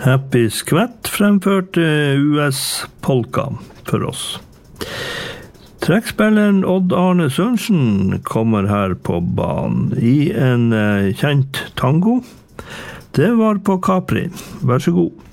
Happy Skvett fremførte US-polka for oss. Trekkspilleren Odd Arne Sørensen kommer her på banen i en kjent tango. Det var på Capri. Vær så god.